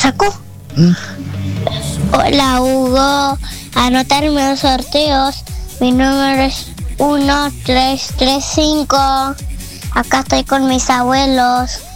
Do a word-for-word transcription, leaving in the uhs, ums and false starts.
sacó. ¿Mm? Hola Hugo, anotarme los sorteos. Mi número es uno tres tres cinco. Acá estoy con mis abuelos.